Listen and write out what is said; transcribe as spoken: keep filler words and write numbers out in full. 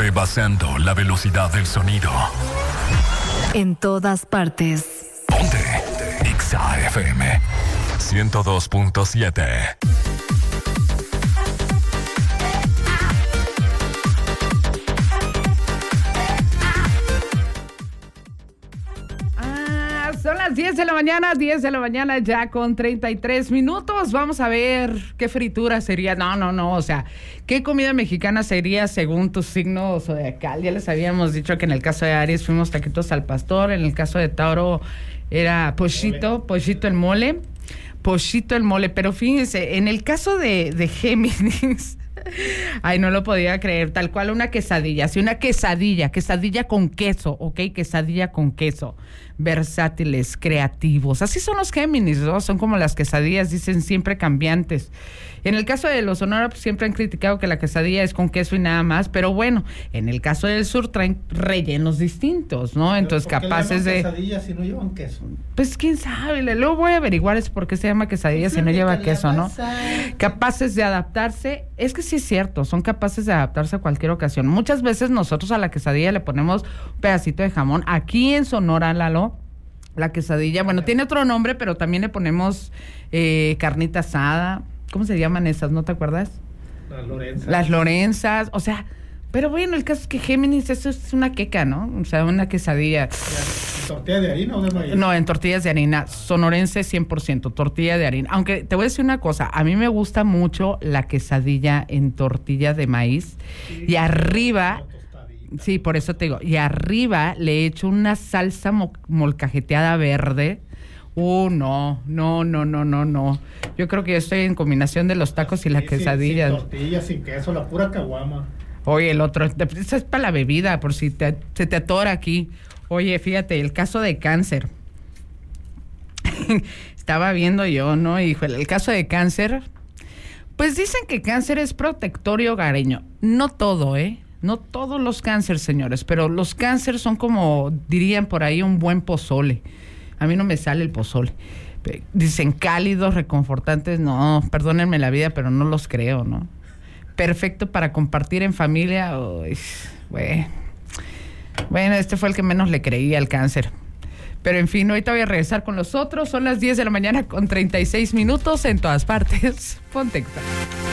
rebasando la velocidad del sonido. En todas partes. Ponte Exa F M ciento dos punto siete. Son las diez de la mañana, diez de la mañana ya con treinta y tres minutos. Vamos a ver qué fritura sería. No, no, no, o sea, ¿qué comida mexicana sería según tu signo zodiacal? Ya les habíamos dicho que en el caso de Aries fuimos taquitos al pastor, en el caso de Tauro era pollito, pollito el mole, pollito el mole. Pero fíjense, en el caso de, de Géminis... Ay, no lo podía creer, tal cual una quesadilla, sí, una quesadilla, quesadilla con queso, ¿ok? Quesadilla con queso, versátiles, creativos, así son los Géminis, ¿no? Son como las quesadillas, dicen siempre cambiantes. En el caso de los Sonora, pues siempre han criticado que la quesadilla es con queso y nada más, pero bueno, en el caso del sur traen rellenos distintos, ¿no? Entonces ¿por qué capaces le llaman de... quesadilla si no llevan queso? Pues quién sabe, luego voy a averiguar es por qué se llama quesadilla si no lleva queso, ¿no? Capaces de adaptarse, es que sí es cierto, son capaces de adaptarse a cualquier ocasión. Muchas veces nosotros a la quesadilla le ponemos un pedacito de jamón. Aquí en Sonora, Lalo, la quesadilla, bueno, tiene otro nombre, pero también le ponemos eh, carnita asada. ¿Cómo se llaman esas? ¿No te acuerdas? Las Lorenzas. Las Lorenzas, o sea, pero bueno, el caso es que Géminis, eso es una queca, ¿no? O sea, una quesadilla. ¿En tortilla de harina o de maíz? No, en tortillas de harina, sonorense cien por ciento, tortilla de harina. Aunque te voy a decir una cosa, a mí me gusta mucho la quesadilla en tortilla de maíz sí, y arriba... Sí, por eso te digo, y arriba le echo una salsa mo- molcajeteada verde. Uh, no, no, no, no, no, no. Yo creo que yo estoy en combinación de los tacos y la sí, quesadilla. Sin, sin tortilla, sin queso, la pura caguama. Oye, el otro, eso es para la bebida, por si te, se te atora aquí. Oye, fíjate, el caso de Cáncer. Estaba viendo yo, ¿no? Híjole, el caso de Cáncer, pues dicen que Cáncer es protector y hogareño. No todo, ¿eh? No todos los Cáncer, señores, pero los Cáncer son como, dirían por ahí, un buen pozole. A mí no me sale el pozole. Dicen cálidos, reconfortantes. No, perdónenme la vida, pero no los creo, ¿no? Perfecto para compartir en familia. Uy, bueno. bueno, este fue el que menos le creía al Cáncer. Pero en fin, ahorita voy a regresar con los otros. Son las diez de la mañana con treinta y seis minutos en todas partes. Ponte Exa.